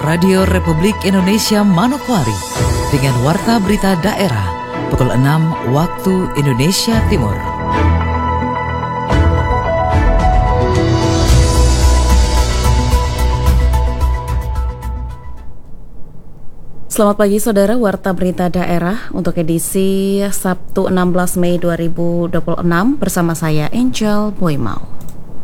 Radio Republik Indonesia Manokwari dengan Warta Berita Daerah pukul 6 waktu Indonesia Timur. Selamat pagi saudara, Warta Berita Daerah untuk edisi Sabtu 16 Mei 2026 bersama saya Angel Boymau.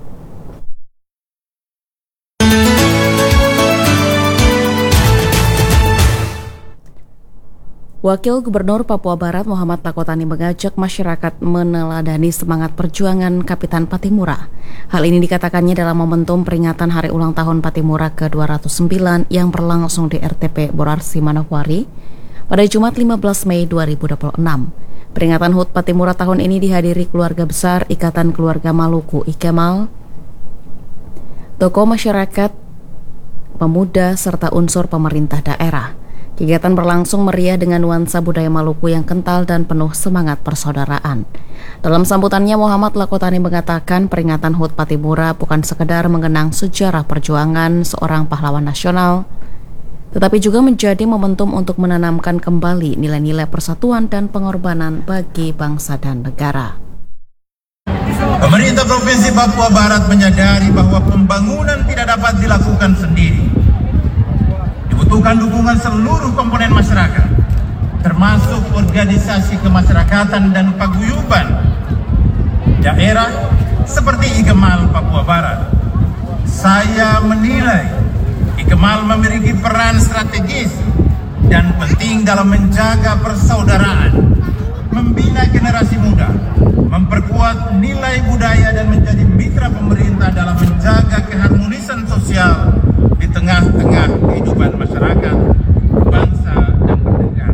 Wakil Gubernur Papua Barat Muhammad Lakotani mengajak masyarakat meneladani semangat perjuangan Kapitan Patimura. Hal ini dikatakannya dalam momentum peringatan Hari Ulang Tahun Patimura ke-209 yang berlangsung di RTP Borarsi Manokwari pada Jumat 15 Mei 2026. Peringatan HUT Patimura tahun ini dihadiri keluarga besar Ikatan Keluarga Maluku IKEMAL, tokoh masyarakat, pemuda, serta unsur pemerintah daerah. Kegiatan berlangsung meriah dengan nuansa budaya Maluku yang kental dan penuh semangat persaudaraan. Dalam sambutannya, Muhammad Lakotani mengatakan peringatan HUT Patimura bukan sekedar mengenang sejarah perjuangan seorang pahlawan nasional, tetapi juga menjadi momentum untuk menanamkan kembali nilai-nilai persatuan dan pengorbanan bagi bangsa dan negara. Pemerintah Provinsi Papua Barat menyadari bahwa pembangunan tidak dapat dilakukan sendiri. Dibutuhkan dukungan seluruh komponen masyarakat, termasuk organisasi kemasyarakatan dan paguyuban daerah seperti IKEMAL Papua Barat. Saya menilai IKEMAL memiliki peran strategis dan penting dalam menjaga persaudaraan, membina generasi muda, memperkuat nilai budaya dan menjadi mitra pemerintah dalam menjaga keharmonisan sosial di tengah-tengah kehidupan masyarakat, bangsa, dan bernegara.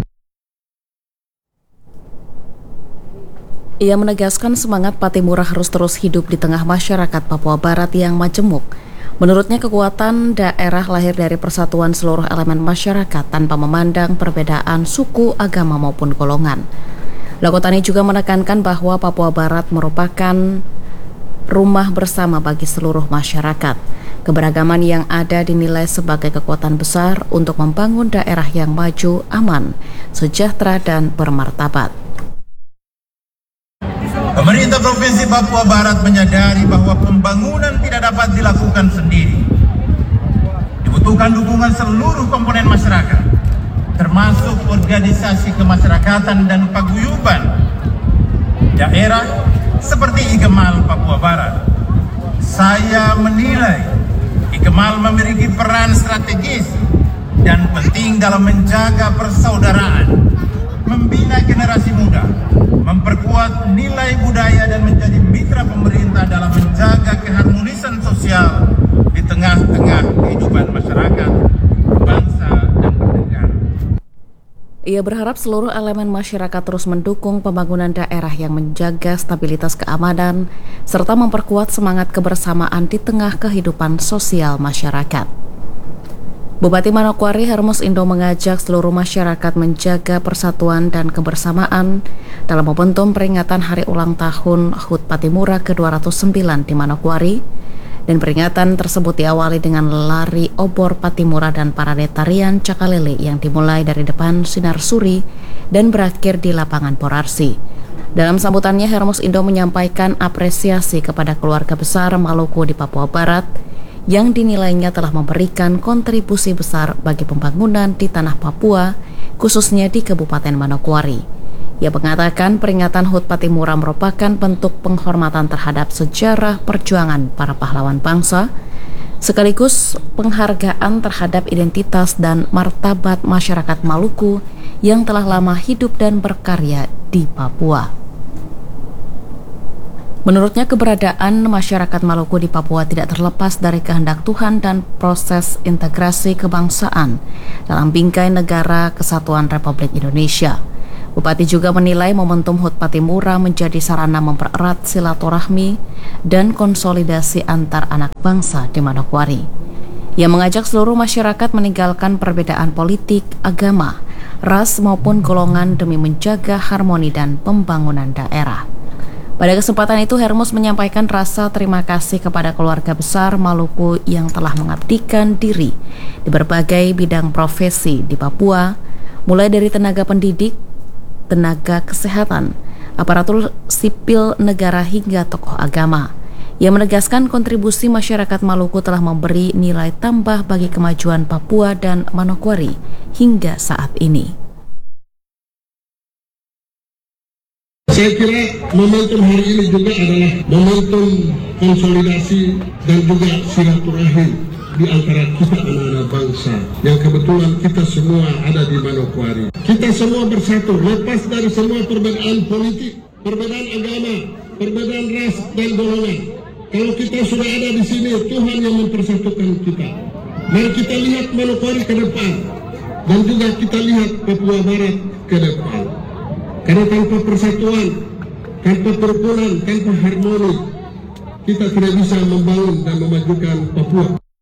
Ia menegaskan semangat Patimura harus terus hidup di tengah masyarakat Papua Barat yang majemuk. Menurutnya, kekuatan daerah lahir dari persatuan seluruh elemen masyarakat tanpa memandang perbedaan suku, agama, maupun golongan. Lakotani juga menekankan bahwa Papua Barat merupakan rumah bersama bagi seluruh masyarakat. Keberagaman yang ada dinilai sebagai kekuatan besar untuk membangun daerah yang maju, aman, sejahtera, dan bermartabat. Pemerintah Provinsi Papua Barat menyadari bahwa pembangunan tidak dapat dilakukan sendiri. Dibutuhkan dukungan seluruh komponen masyarakat, termasuk organisasi kemasyarakatan dan paguyuban daerah seperti IKEMAL Papua Barat. Saya menilai IKEMAL memiliki peran strategis dan penting dalam menjaga persaudaraan, membina generasi muda, memperkuat nilai budaya dan menjadi mitra pemerintah dalam menjaga keharmonisan sosial di tengah-tengah kehidupan masyarakat, bangsa, dan bernegara. Ia berharap seluruh elemen masyarakat terus mendukung pembangunan daerah yang menjaga stabilitas keamanan serta memperkuat semangat kebersamaan di tengah kehidupan sosial masyarakat. Bupati Manokwari Hermus Indo mengajak seluruh masyarakat menjaga persatuan dan kebersamaan dalam momentum peringatan Hari Ulang Tahun HUT Patimura ke-209 di Manokwari. Dan peringatan tersebut diawali dengan lari obor Patimura dan parade tarian Cakalele yang dimulai dari depan Sinar Suri dan berakhir di lapangan Borarsi. Dalam sambutannya, Hermus Indo menyampaikan apresiasi kepada keluarga besar Maluku di Papua Barat yang dinilainya telah memberikan kontribusi besar bagi pembangunan di tanah Papua, khususnya di Kabupaten Manokwari. Ia mengatakan peringatan HUT Patimura merupakan bentuk penghormatan terhadap sejarah perjuangan para pahlawan bangsa, sekaligus penghargaan terhadap identitas dan martabat masyarakat Maluku yang telah lama hidup dan berkarya di Papua. Menurutnya, keberadaan masyarakat Maluku di Papua tidak terlepas dari kehendak Tuhan dan proses integrasi kebangsaan dalam bingkai negara kesatuan Republik Indonesia. Bupati juga menilai momentum HUT Patimura menjadi sarana mempererat silaturahmi dan konsolidasi antar anak bangsa di Manokwari. Ia mengajak seluruh masyarakat meninggalkan perbedaan politik, agama, ras maupun golongan demi menjaga harmoni dan pembangunan daerah. Pada kesempatan itu, Hermus menyampaikan rasa terima kasih kepada keluarga besar Maluku yang telah mengabdikan diri di berbagai bidang profesi di Papua, mulai dari tenaga pendidik, tenaga kesehatan, aparatur sipil negara hingga tokoh agama. Ia menegaskan kontribusi masyarakat Maluku telah memberi nilai tambah bagi kemajuan Papua dan Manokwari hingga saat ini. Saya kira momentum hari ini juga adalah momentum konsolidasi dan juga silaturahim di antara kita anak-anak bangsa yang kebetulan kita semua ada di Manokwari. Kita semua bersatu, lepas dari semua perbedaan politik, perbedaan agama, perbedaan ras dan golongan. Kalau kita sudah ada di sini, Tuhan yang mempersatukan kita. Mari kita lihat Manokwari ke depan dan juga kita lihat Papua Barat ke depan. Karena tanpa persatuan, tanpa kerukunan, tanpa harmoni, kita tidak bisa membangun dan memajukan Papua.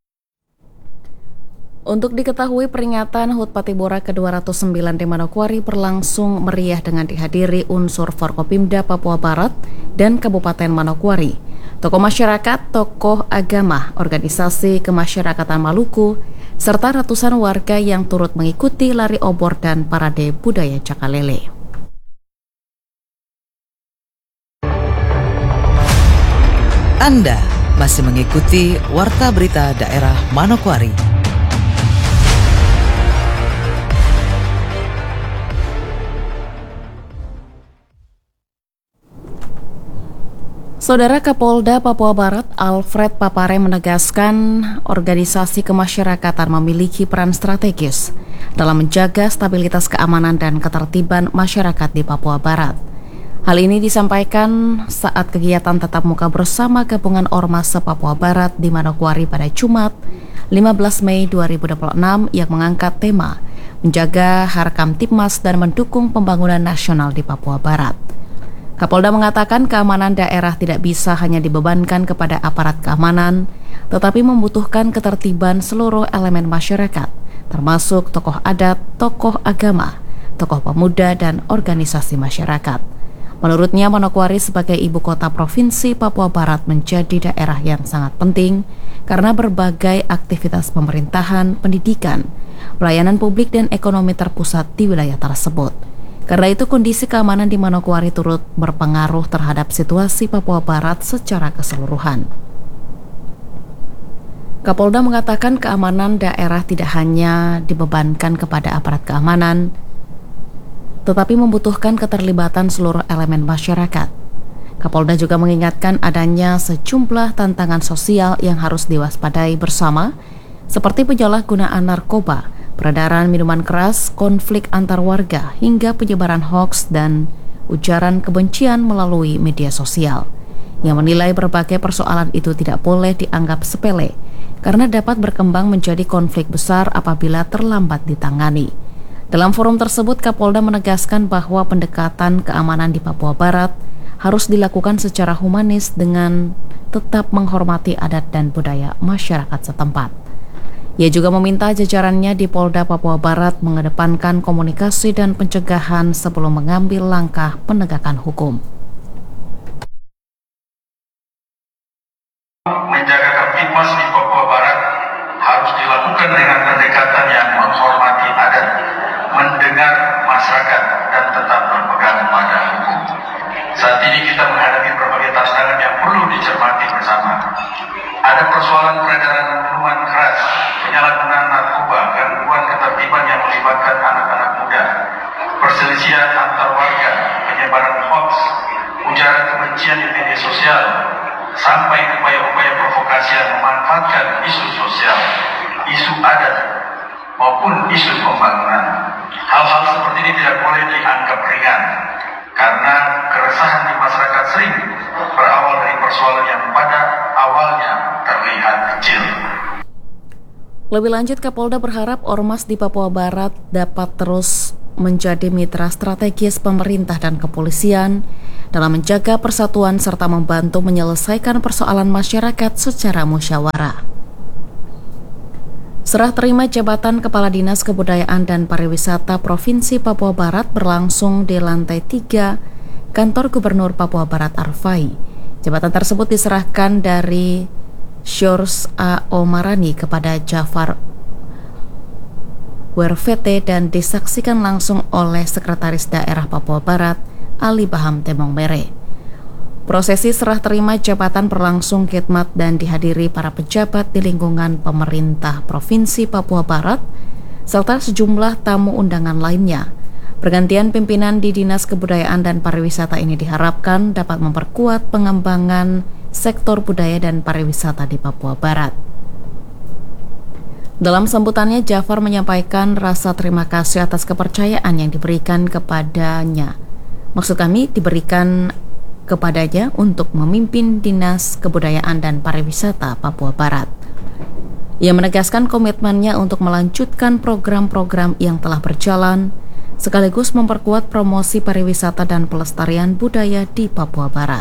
Untuk diketahui, peringatan HUT Patibora ke-209 di Manokwari berlangsung meriah dengan dihadiri unsur Forkopimda Papua Barat dan Kabupaten Manokwari, tokoh masyarakat, tokoh agama, organisasi kemasyarakatan Maluku, serta ratusan warga yang turut mengikuti lari obor dan parade budaya Cakalele. Anda masih mengikuti Warta Berita Daerah Manokwari. Saudara Kapolda Papua Barat Alfred Papare menegaskan organisasi kemasyarakatan memiliki peran strategis dalam menjaga stabilitas keamanan dan ketertiban masyarakat di Papua Barat. Hal ini disampaikan saat kegiatan tatap muka bersama gabungan Ormas se-Papua Barat di Manokwari pada Jumat 15 Mei 2026 yang mengangkat tema menjaga Harkam Tipmas dan mendukung pembangunan nasional di Papua Barat. Kapolda mengatakan keamanan daerah tidak bisa hanya dibebankan kepada aparat keamanan, tetapi membutuhkan ketertiban seluruh elemen masyarakat, termasuk tokoh adat, tokoh agama, tokoh pemuda, dan organisasi masyarakat. Menurutnya, Manokwari sebagai ibu kota provinsi Papua Barat menjadi daerah yang sangat penting karena berbagai aktivitas pemerintahan, pendidikan, pelayanan publik, dan ekonomi terpusat di wilayah tersebut. Karena itu, kondisi keamanan di Manokwari turut berpengaruh terhadap situasi Papua Barat secara keseluruhan. Kapolda mengatakan keamanan daerah tidak hanya dibebankan kepada aparat keamanan, tetapi membutuhkan keterlibatan seluruh elemen masyarakat. Kapolda juga mengingatkan adanya sejumlah tantangan sosial yang harus diwaspadai bersama, seperti penyalahgunaan narkoba, peredaran minuman keras, konflik antar warga, hingga penyebaran hoaks dan ujaran kebencian melalui media sosial. Yang menilai berbagai persoalan itu tidak boleh dianggap sepele, karena dapat berkembang menjadi konflik besar apabila terlambat ditangani. Dalam forum tersebut, Kapolda menegaskan bahwa pendekatan keamanan di Papua Barat harus dilakukan secara humanis dengan tetap menghormati adat dan budaya masyarakat setempat. Ia juga meminta jajarannya di Polda Papua Barat mengedepankan komunikasi dan pencegahan sebelum mengambil langkah penegakan hukum. Menjaga Kamtipmas di Papua Barat harus dilakukan dengan pendekatan yang menghormati adat, mendengar masyarakat, dan tetap berpegang pada hukum. Saat ini kita menghadapi berbagai tantangan yang perlu dicermati bersama. Ada persoalan peredaran minuman keras, penyalahgunaan narkoba, gangguan ketertiban yang melibatkan anak-anak muda, perselisihan antar warga, penyebaran hoaks, ujaran kebencian di media sosial, sampai upaya-upaya provokasi yang memanfaatkan isu sosial, isu adat, maupun isu pembangunan. Hal-hal seperti ini tidak boleh dianggap ringan, karena keresahan di masyarakat sering berawal dari persoalan yang pada awalnya terlihat kecil. Lebih lanjut, Kapolda berharap Ormas di Papua Barat dapat terus menjadi mitra strategis pemerintah dan kepolisian dalam menjaga persatuan serta membantu menyelesaikan persoalan masyarakat secara musyawarah. Serah terima jabatan Kepala Dinas Kebudayaan dan Pariwisata Provinsi Papua Barat berlangsung di lantai 3 kantor Gubernur Papua Barat Arfai. Jabatan tersebut diserahkan dari Syors A. Omarani kepada Jafar Wervete dan disaksikan langsung oleh Sekretaris Daerah Papua Barat Ali Baham Temong Mere. Prosesi serah terima jabatan berlangsung khidmat dan dihadiri para pejabat di lingkungan pemerintah Provinsi Papua Barat serta sejumlah tamu undangan lainnya. Pergantian pimpinan di Dinas Kebudayaan dan Pariwisata ini diharapkan dapat memperkuat pengembangan sektor budaya dan pariwisata di Papua Barat. Dalam sambutannya, Jafar menyampaikan rasa terima kasih atas kepercayaan yang diberikan kepadanya. Maksud kami diberikan kepadanya untuk memimpin Dinas Kebudayaan dan Pariwisata Papua Barat. Ia menegaskan komitmennya untuk melanjutkan program-program yang telah berjalan, sekaligus memperkuat promosi pariwisata dan pelestarian budaya di Papua Barat.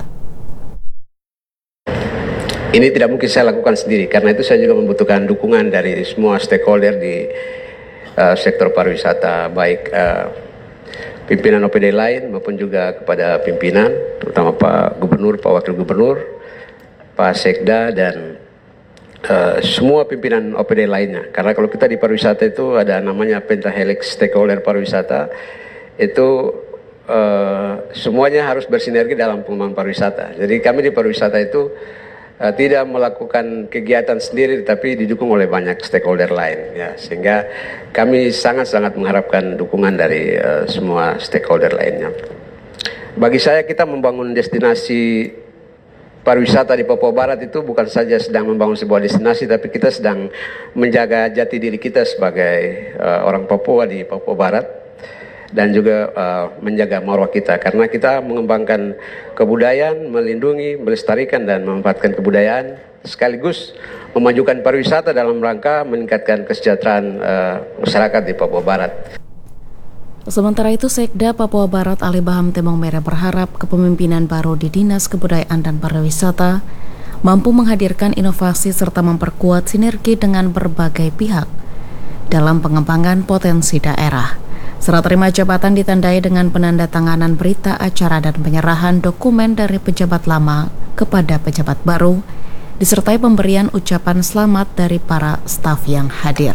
Ini tidak mungkin saya lakukan sendiri, karena itu saya juga membutuhkan dukungan dari semua stakeholder di sektor pariwisata, baik pimpinan OPD lain maupun juga kepada pimpinan, terutama Pak Gubernur, Pak Wakil Gubernur, Pak Sekda, dan semua pimpinan OPD lainnya. Karena kalau kita di pariwisata itu ada namanya pentahelix stakeholder pariwisata, itu semuanya harus bersinergi dalam pengembangan pariwisata. Jadi kami di pariwisata itu tidak melakukan kegiatan sendiri, tapi didukung oleh banyak stakeholder lain, ya, sehingga kami sangat-sangat mengharapkan dukungan dari semua stakeholder lainnya. Bagi saya, kita membangun destinasi pariwisata di Papua Barat itu bukan saja sedang membangun sebuah destinasi, tapi kita sedang menjaga jati diri kita sebagai orang Papua di Papua Barat, dan juga menjaga marwah kita, karena kita mengembangkan kebudayaan, melindungi, melestarikan dan memanfaatkan kebudayaan, sekaligus memajukan pariwisata dalam rangka meningkatkan kesejahteraan masyarakat di Papua Barat. Sementara itu, Sekda Papua Barat Ali Baham Temong Mere berharap kepemimpinan baru di Dinas Kebudayaan dan Pariwisata mampu menghadirkan inovasi serta memperkuat sinergi dengan berbagai pihak dalam pengembangan potensi daerah. Serah terima jabatan ditandai dengan penandatanganan berita acara dan penyerahan dokumen dari pejabat lama kepada pejabat baru, disertai pemberian ucapan selamat dari para staf yang hadir.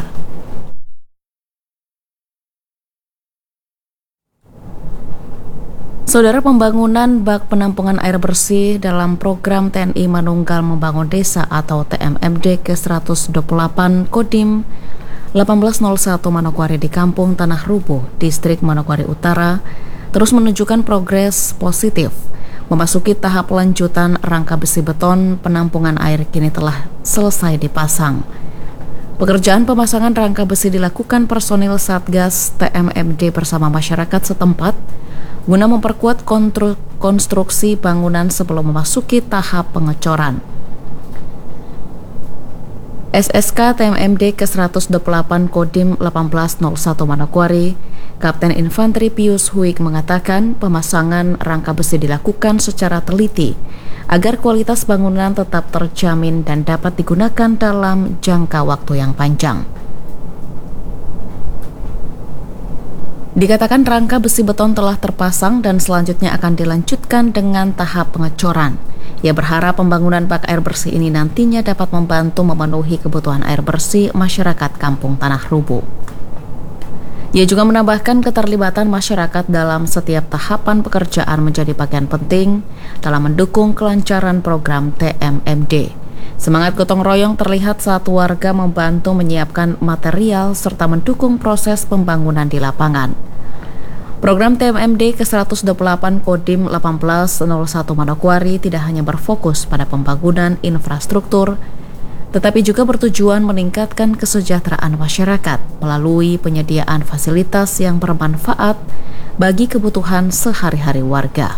Saudara, pembangunan bak penampungan air bersih dalam program TNI Manunggal Membangun Desa atau TMMD ke-128 Kodim 1801 Manokwari di Kampung Tanah Rubuh, Distrik Manokwari Utara, terus menunjukkan progres positif. Memasuki tahap lanjutan, rangka besi beton penampungan air kini telah selesai dipasang. Pekerjaan pemasangan rangka besi dilakukan personil Satgas TMMD bersama masyarakat setempat guna memperkuat konstruksi bangunan sebelum memasuki tahap pengecoran. SSK TMMD ke-128 Kodim 1801 Manokwari, Kapten Infanteri Pius Huik mengatakan pemasangan rangka besi dilakukan secara teliti agar kualitas bangunan tetap terjamin dan dapat digunakan dalam jangka waktu yang panjang. Dikatakan rangka besi beton telah terpasang dan selanjutnya akan dilanjutkan dengan tahap pengecoran. Ia berharap pembangunan bak air bersih ini nantinya dapat membantu memenuhi kebutuhan air bersih masyarakat Kampung Tanah Rubuh. Ia juga menambahkan keterlibatan masyarakat dalam setiap tahapan pekerjaan menjadi bagian penting dalam mendukung kelancaran program TMMD. Semangat gotong royong terlihat saat warga membantu menyiapkan material serta mendukung proses pembangunan di lapangan. Program TMMD ke-128 Kodim 1801 Manokwari tidak hanya berfokus pada pembangunan infrastruktur, tetapi juga bertujuan meningkatkan kesejahteraan masyarakat melalui penyediaan fasilitas yang bermanfaat bagi kebutuhan sehari-hari warga.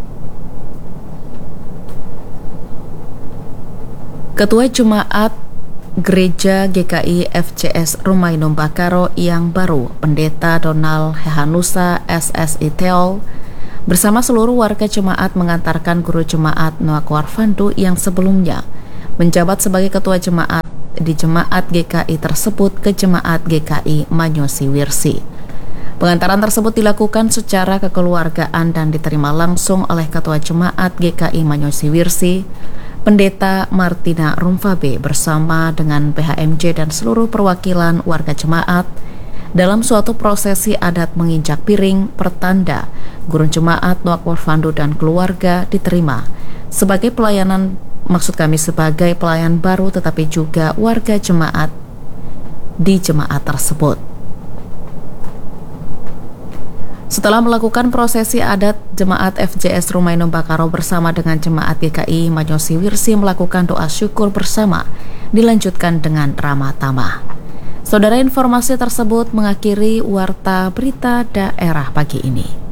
Ketua Jemaat Gereja GKI FCS Rumainom Bakaro yang baru, Pendeta Donald Hehanusa SSI Teol, bersama seluruh warga jemaat mengantarkan guru jemaat Noak Warfandu yang sebelumnya menjabat sebagai ketua jemaat di jemaat GKI tersebut ke jemaat GKI Manyosi Wirsi. Pengantaran tersebut dilakukan secara kekeluargaan dan diterima langsung oleh Ketua Jemaat GKI Manyosi Wirsi, Pendeta Martina Rumfabe bersama dengan PHMJ dan seluruh perwakilan warga jemaat dalam suatu prosesi adat menginjak piring pertanda gurun jemaat Nuak Warfandu dan keluarga diterima sebagai sebagai pelayan baru tetapi juga warga jemaat di jemaat tersebut. Setelah melakukan prosesi adat, jemaat FJS Rumainom Bakaro bersama dengan jemaat GKI Manyosi Wirsi melakukan doa syukur bersama, dilanjutkan dengan ramah tamah. Saudara, informasi tersebut mengakhiri Warta Berita Daerah pagi ini.